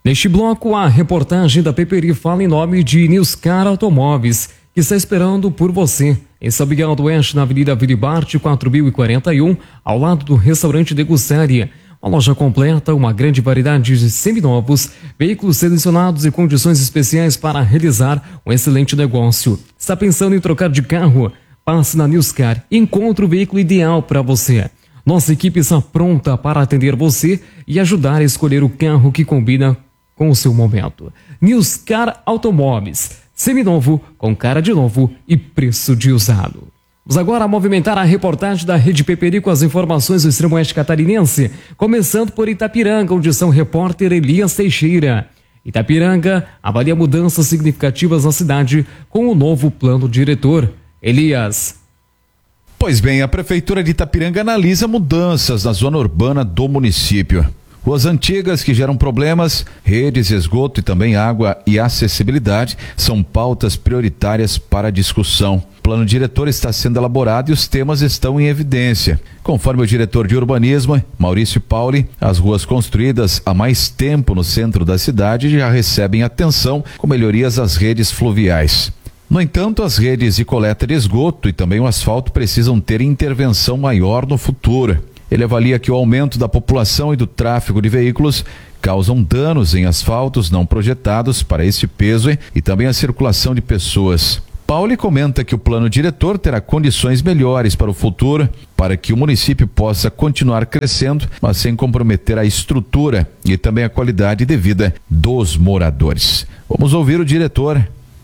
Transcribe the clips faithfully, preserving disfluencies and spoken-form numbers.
Neste bloco, a reportagem da Peperi fala em nome de Nilscar Automóveis, que está esperando por você. Em São Miguel do Oeste, na Avenida Vilibarte, quatro mil e quarenta e um, ao lado do restaurante Degustária. Uma loja completa, uma grande variedade de seminovos, veículos selecionados e condições especiais para realizar um excelente negócio. Está pensando em trocar de carro? Passe na Nilscar e encontre o veículo ideal para você. Nossa equipe está pronta para atender você e ajudar a escolher o carro que combina com o seu momento. Nilscar Automóveis, seminovo, com cara de novo e preço de usado. Vamos agora movimentar a reportagem da Rede Peperi com as informações do extremo oeste catarinense, começando por Itapiranga, onde são repórter Elias Teixeira. Itapiranga avalia mudanças significativas na cidade com o novo plano diretor. Elias. Pois bem, a Prefeitura de Itapiranga analisa mudanças na zona urbana do município. Ruas antigas que geram problemas, redes, esgoto e também água e acessibilidade são pautas prioritárias para a discussão. O plano diretor está sendo elaborado e os temas estão em evidência. Conforme o diretor de urbanismo, Maurício Pauli, as ruas construídas há mais tempo no centro da cidade já recebem atenção com melhorias às redes fluviais. No entanto, as redes de coleta de esgoto e também o asfalto precisam ter intervenção maior no futuro. Ele avalia que o aumento da população e do tráfego de veículos causam danos em asfaltos não projetados para esse peso e também a circulação de pessoas. Pauli comenta que o plano diretor terá condições melhores para o futuro, para que o município possa continuar crescendo, mas sem comprometer a estrutura e também a qualidade de vida dos moradores. Vamos ouvir o diretor.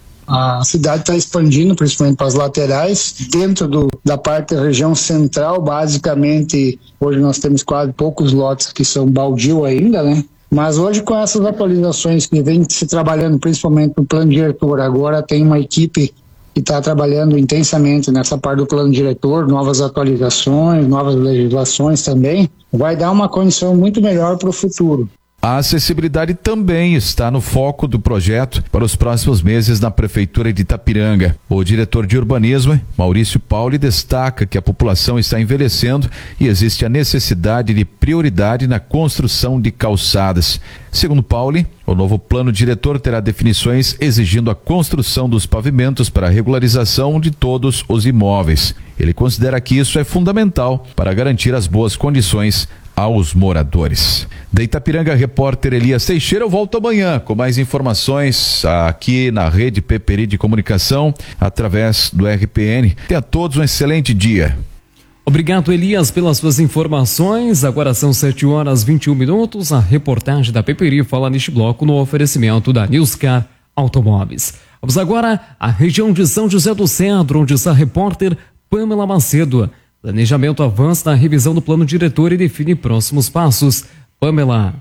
A cidade está expandindo, principalmente para as laterais. Dentro do, da parte da região central, basicamente, hoje nós temos quase poucos lotes que são baldio ainda, né? Mas hoje, com essas atualizações que vem se trabalhando, principalmente no plano diretor, agora tem uma equipe que está trabalhando intensamente nessa parte do plano diretor, novas atualizações, novas legislações também, vai dar uma condição muito melhor para o futuro. A acessibilidade também está no foco do projeto para os próximos meses na Prefeitura de Itapiranga. O diretor de urbanismo, Maurício Pauli, destaca que a população está envelhecendo e existe a necessidade de prioridade na construção de calçadas. Segundo Pauli, o novo plano diretor terá definições exigindo a construção dos pavimentos para a regularização de todos os imóveis. Ele considera que isso é fundamental para garantir as boas condições aos moradores. Da Itapiranga, repórter Elias Teixeira. Eu volto amanhã com mais informações aqui na Rede Peperi de Comunicação através do R P N. Tenha todos um excelente dia. Obrigado, Elias, pelas suas informações. Agora são sete horas e vinte e um minutos. A reportagem da Peperi fala neste bloco no oferecimento da Nilscar Automóveis. Vamos agora à região de São José do Cedro, onde está a repórter Pamela Macedo. Planejamento avança na revisão do plano diretor e define próximos passos. Pamela.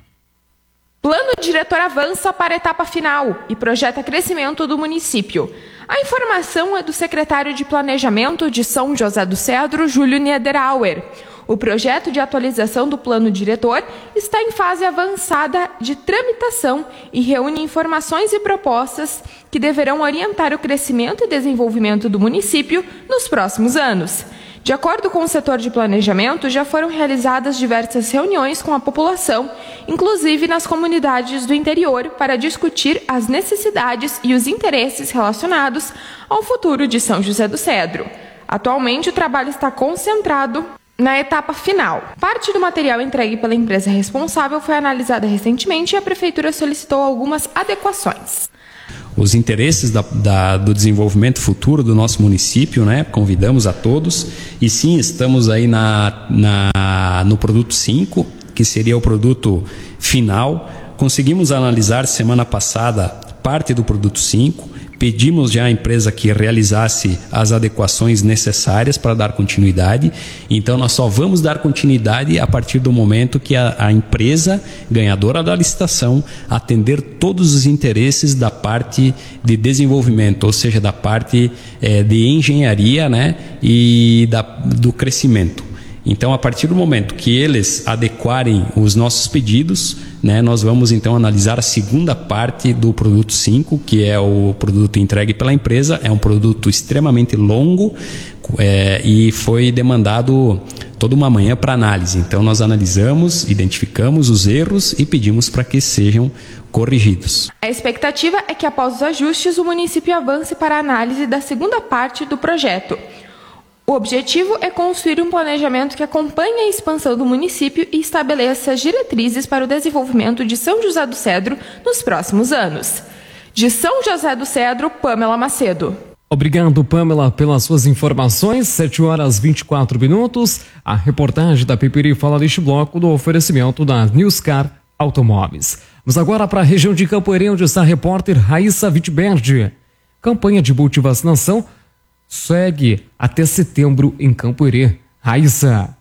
Plano diretor avança para a etapa final e projeta crescimento do município. A informação é do secretário de Planejamento de São José do Cedro, Júlio Niederauer. O projeto de atualização do plano diretor está em fase avançada de tramitação e reúne informações e propostas que deverão orientar o crescimento e desenvolvimento do município nos próximos anos. De acordo com o setor de planejamento, já foram realizadas diversas reuniões com a população, inclusive nas comunidades do interior, para discutir as necessidades e os interesses relacionados ao futuro de São José do Cedro. Atualmente, o trabalho está concentrado na etapa final. Parte do material entregue pela empresa responsável foi analisada recentemente e a Prefeitura solicitou algumas adequações. Os interesses da, da, do desenvolvimento futuro do nosso município, né? Convidamos a todos e sim, estamos aí na, na, no produto cinco, que seria o produto final. Conseguimos analisar semana passada parte do produto cinco, pedimos já à empresa que realizasse as adequações necessárias para dar continuidade. Então nós só vamos dar continuidade a partir do momento que a, a empresa ganhadora da licitação atender todos os interesses da parte de desenvolvimento, ou seja, da parte eh, de engenharia, né, e da, do crescimento. Então, a partir do momento que eles adequarem os nossos pedidos, né, nós vamos então analisar a segunda parte do produto cinco, que é o produto entregue pela empresa. É um produto extremamente longo é, e foi demandado toda uma manhã para análise. Então nós analisamos, identificamos os erros e pedimos para que sejam corrigidos. A expectativa é que após os ajustes o município avance para a análise da segunda parte do projeto. O objetivo é construir um planejamento que acompanhe a expansão do município e estabeleça as diretrizes para o desenvolvimento de São José do Cedro nos próximos anos. De São José do Cedro, Pamela Macedo. Obrigado, Pamela, pelas suas informações. sete horas e vinte e quatro minutos. A reportagem da Peperi fala deste bloco do oferecimento da Newscar Automóveis. Vamos agora para a região de Campoerê, onde está a repórter Raíssa Wittberg. Campanha de multivacinação segue até setembro em Campoerê. Raíssa.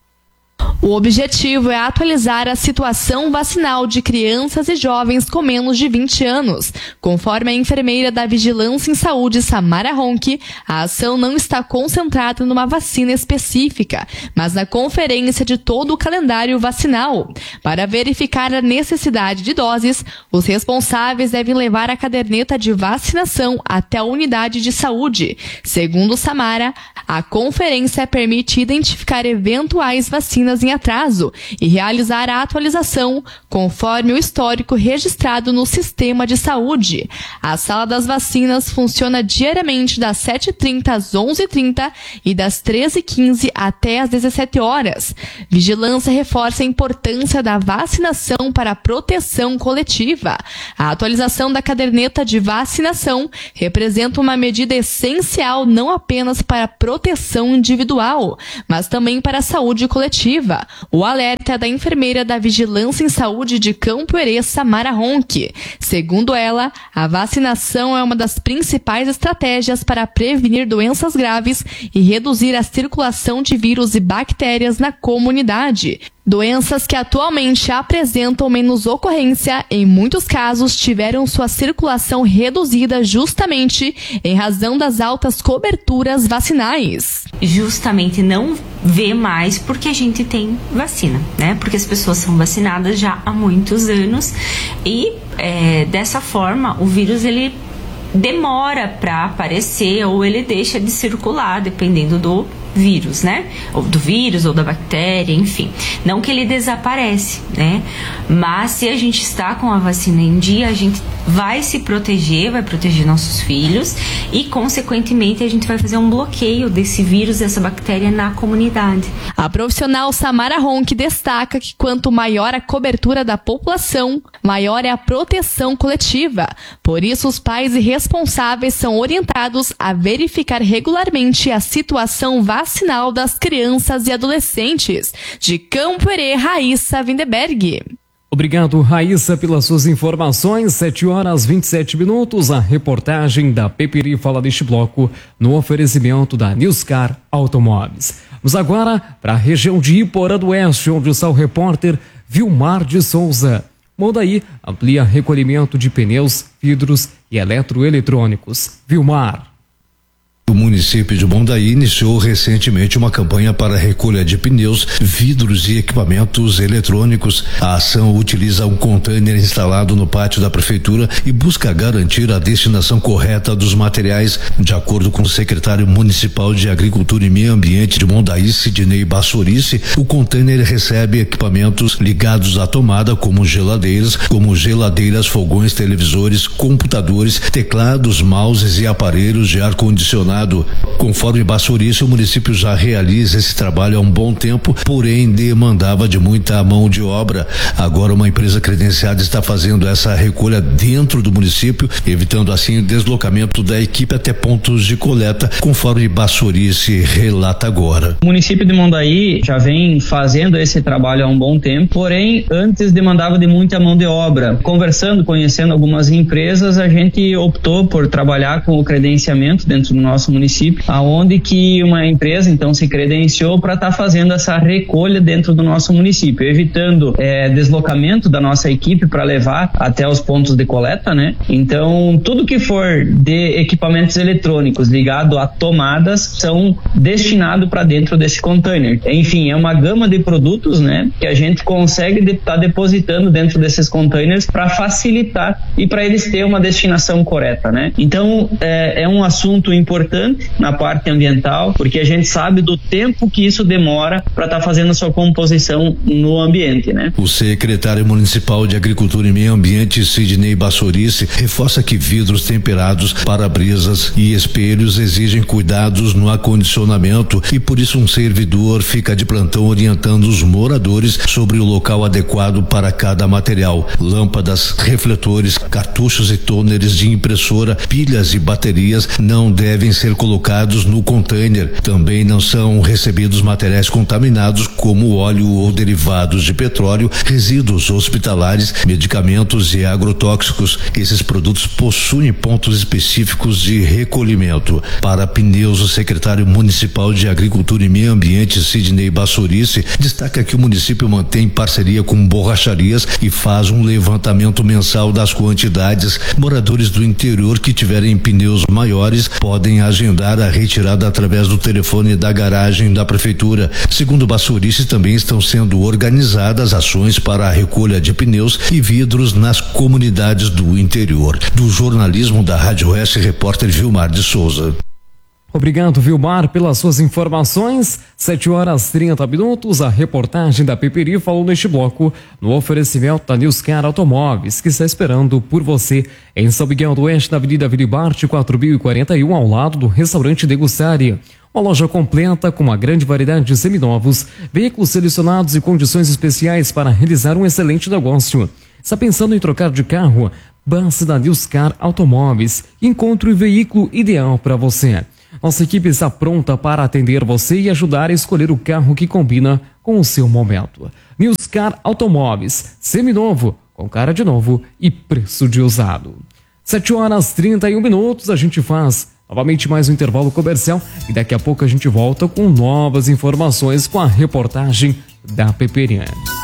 O objetivo é atualizar a situação vacinal de crianças e jovens com menos de vinte anos. Conforme a enfermeira da Vigilância em Saúde, Samara Ronck, a ação não está concentrada numa vacina específica, mas na conferência de todo o calendário vacinal. Para verificar a necessidade de doses, os responsáveis devem levar a caderneta de vacinação até a unidade de saúde. Segundo Samara, a conferência permite identificar eventuais vacinas em atraso e realizar a atualização conforme o histórico registrado no sistema de saúde. A sala das vacinas funciona diariamente das sete e trinta às onze e trinta e das treze e quinze até às dezessete horas. Vigilância reforça a importância da vacinação para a proteção coletiva. A atualização da caderneta de vacinação representa uma medida essencial não apenas para a proteção individual, mas também para a saúde coletiva. O alerta é da enfermeira da Vigilância em Saúde de Campoerê, Samara Ronck. Segundo ela, a vacinação é uma das principais estratégias para prevenir doenças graves e reduzir a circulação de vírus e bactérias na comunidade. Doenças que atualmente apresentam menos ocorrência, em muitos casos tiveram sua circulação reduzida justamente em razão das altas coberturas vacinais. Justamente não vê mais porque a gente tem vacina, né? Porque as pessoas são vacinadas já há muitos anos e é, dessa forma o vírus ele demora para aparecer ou ele deixa de circular dependendo do vírus, né? Ou do vírus ou da bactéria, enfim. Não que ele desaparece, né? Mas se a gente está com a vacina em dia, a gente vai se proteger, vai proteger nossos filhos e, consequentemente, a gente vai fazer um bloqueio desse vírus, dessa bactéria na comunidade. A profissional Samara Ronck destaca que quanto maior a cobertura da população, maior é a proteção coletiva. Por isso, os pais e responsáveis são orientados a verificar regularmente a situação vacinal das crianças e adolescentes. De Campoerê, Raíssa Wittberg. Obrigado, Raíssa, pelas suas informações. sete horas e vinte e sete minutos. A reportagem da Peperi fala deste bloco no oferecimento da Newscar Automóveis. Vamos agora para a região de Iporã do Oeste, onde está o repórter Vilmar de Souza. Mondaí amplia recolhimento de pneus, vidros e eletroeletrônicos. Vilmar. O município de Mondaí iniciou recentemente uma campanha para a recolha de pneus, vidros e equipamentos eletrônicos. A ação utiliza um container instalado no pátio da prefeitura e busca garantir a destinação correta dos materiais. De acordo com o secretário municipal de Agricultura e Meio Ambiente de Mondaí, Sidney Bassorice, o container recebe equipamentos ligados à tomada, como geladeiras, como geladeiras, fogões, televisores, computadores, teclados, mouses e aparelhos de ar-condicionado. Conforme Bassorice, o município já realiza esse trabalho há um bom tempo, porém demandava de muita mão de obra. Agora uma empresa credenciada está fazendo essa recolha dentro do município, evitando assim o deslocamento da equipe até pontos de coleta, conforme Bassorice relata agora. O município de Mondaí já vem fazendo esse trabalho há um bom tempo, porém antes demandava de muita mão de obra. Conversando, conhecendo algumas empresas, a gente optou por trabalhar com o credenciamento dentro do nosso município, aonde que uma empresa então se credenciou para estar tá fazendo essa recolha dentro do nosso município, evitando é, deslocamento da nossa equipe para levar até os pontos de coleta, né? Então tudo que for de equipamentos eletrônicos ligado a tomadas são destinados para dentro desse container. Enfim, é uma gama de produtos, né, que a gente consegue estar de, tá depositando dentro desses containers para facilitar e para eles terem uma destinação correta, né? Então é, é um assunto importante importante na parte ambiental, porque a gente sabe do tempo que isso demora para estar tá fazendo a sua composição no ambiente, né? O secretário municipal de Agricultura e Meio Ambiente, Sidney Bassorice, reforça que vidros temperados, para-brisas e espelhos exigem cuidados no acondicionamento e por isso um servidor fica de plantão orientando os moradores sobre o local adequado para cada material. Lâmpadas, refletores, cartuchos e tôneres de impressora, pilhas e baterias não devem ser colocados no container. Também não são recebidos materiais contaminados como óleo ou derivados de petróleo, resíduos hospitalares, medicamentos e agrotóxicos. Esses produtos possuem pontos específicos de recolhimento. Para pneus, o secretário municipal de Agricultura e Meio Ambiente, Sidney Bassorice, destaca que o município mantém parceria com borracharias e faz um levantamento mensal das quantidades. Moradores do interior que tiverem pneus maiores podem agendar a retirada através do telefone da garagem da prefeitura. Segundo Bassorice, também estão sendo organizadas ações para a recolha de pneus e vidros nas comunidades do interior. Do jornalismo da Rádio Oeste, repórter Vilmar de Souza. Obrigado, Vilmar, pelas suas informações. sete horas e trinta minutos. A reportagem da Peperi falou neste bloco no oferecimento da Newscar Automóveis, que está esperando por você em São Miguel do Oeste, na Avenida Vilibarte, quatro mil e quarenta e um, ao lado do restaurante Degustária. Uma loja completa com uma grande variedade de seminovos, veículos selecionados e condições especiais para realizar um excelente negócio. Está pensando em trocar de carro? Passe da Newscar Automóveis e encontre o veículo ideal para você. Nossa equipe está pronta para atender você e ajudar a escolher o carro que combina com o seu momento. Newscar Automóveis, seminovo, com cara de novo e preço de usado. sete horas e trinta e um minutos, a gente faz novamente mais um intervalo comercial e daqui a pouco a gente volta com novas informações com a reportagem da Peperi.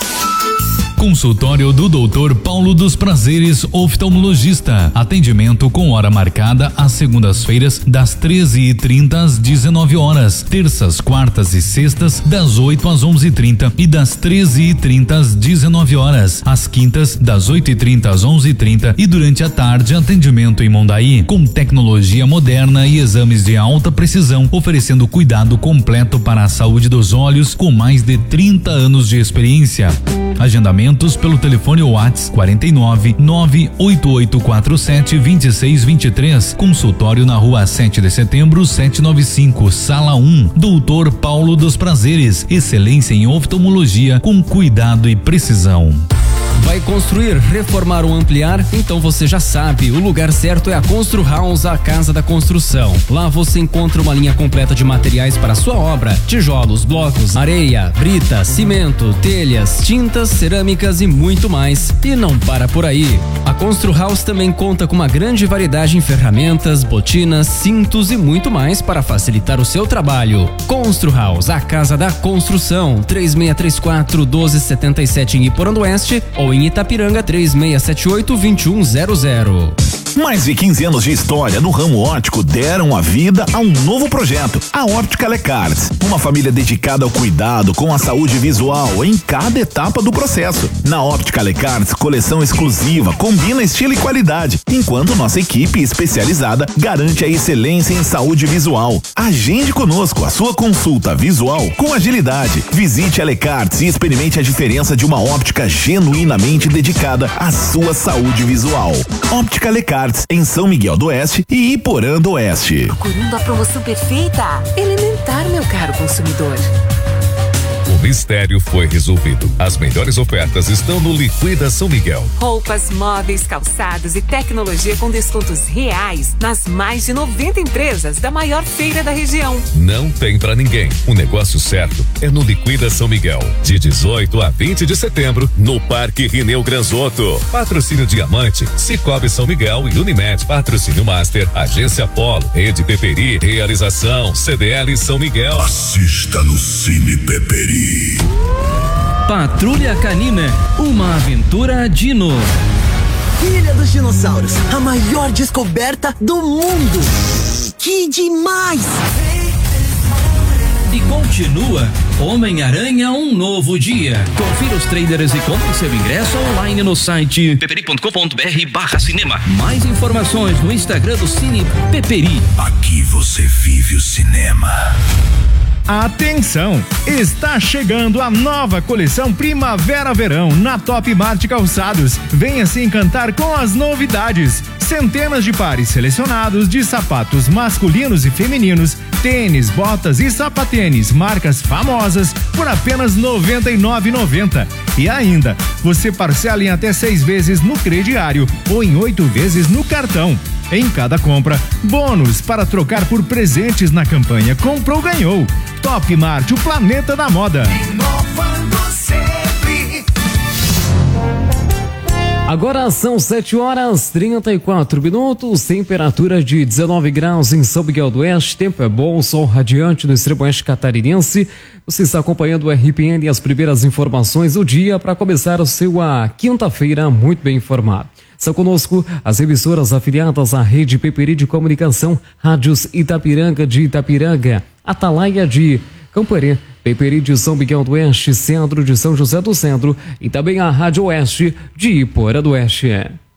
Consultório do doutor Paulo dos Prazeres, oftalmologista. Atendimento com hora marcada às segundas-feiras, das treze e trinta às dezenove horas. Terças, quartas e sextas, das oito às onze e trinta e das treze e trinta às dezenove horas. Às quintas, das oito e trinta às onze e trinta e durante a tarde, atendimento em Mondaí, com tecnologia moderna e exames de alta precisão, oferecendo cuidado completo para a saúde dos olhos, com mais de trinta anos de experiência. Agendamentos pelo telefone WhatsApp quarenta e nove, nove oito oito quatro sete, dois seis dois três. Consultório na rua sete de setembro, setecentos e noventa e cinco, sala um. doutor Paulo dos Prazeres. Excelência em oftalmologia com cuidado e precisão. Vai construir, reformar ou ampliar? Então você já sabe, o lugar certo é a Constru House, a casa da construção. Lá você encontra uma linha completa de materiais para a sua obra: tijolos, blocos, areia, brita, cimento, telhas, tintas, cerâmicas e muito mais. E não para por aí. A Constru House também conta com uma grande variedade em ferramentas, botinas, cintos e muito mais para facilitar o seu trabalho. Constru House, a casa da construção. três seis três quatro, um dois sete sete em Iporã Oeste ou em Itapiranga, três seis sete oito, dois um zero zero. Mais de quinze anos de história no ramo óptico deram a vida a um novo projeto, a Óptica Lecarts. Uma família dedicada ao cuidado com a saúde visual em cada etapa do processo. Na Óptica Lecarts, coleção exclusiva combina estilo e qualidade, enquanto nossa equipe especializada garante a excelência em saúde visual. Agende conosco a sua consulta visual com agilidade. Visite a Lecarts e experimente a diferença de uma óptica genuinamente dedicada à sua saúde visual. Óptica Lecarts, em São Miguel do Oeste e Iporã do Oeste. Procurando a promoção perfeita? Elementar, meu caro consumidor. O mistério foi resolvido. As melhores ofertas estão no Liquida São Miguel. Roupas, móveis, calçados e tecnologia com descontos reais nas mais de noventa empresas da maior feira da região. Não tem pra ninguém. O negócio certo é no Liquida São Miguel. De dezoito a vinte de setembro, no Parque Rineu Granzotto. Patrocínio Diamante, Cicobi São Miguel e Unimed. Patrocínio Master, Agência Polo, Rede Peperi, Realização C D L São Miguel. Assista no Cine Peperi. Patrulha Canina, uma aventura Dino. Ilha dos Dinossauros, a maior descoberta do mundo. Que demais! E continua Homem-Aranha, um novo dia. Confira os trailers e compre seu ingresso online no site peperi ponto com ponto br barra cinema. Mais informações no Instagram do Cine Peperi. Aqui você vive o cinema. Atenção! Está chegando a nova coleção Primavera-Verão na Top Mart Calçados. Venha se encantar com as novidades. Centenas de pares selecionados de sapatos masculinos e femininos, tênis, botas e sapatênis, marcas famosas, por apenas noventa e nove reais e noventa centavos. E ainda, você parcela em até seis vezes no crediário ou em oito vezes no cartão. Em cada compra, bônus para trocar por presentes na campanha Comprou Ganhou. Top Mart, o planeta da moda. Inovando sempre. Agora são sete horas e trinta e quatro minutos, temperatura de dezenove graus em São Miguel do Oeste, tempo é bom, sol radiante no extremo oeste catarinense. Você está acompanhando o R P N e as primeiras informações do dia para começar a sua quinta-feira muito bem informado. São conosco as emissoras afiliadas à Rede Peperi de Comunicação, Rádios Itapiranga de Itapiranga, Atalaia de Camporê, Peperi de São Miguel do Oeste, Centro de São José do Centro e também a Rádio Oeste de Iporã do Oeste.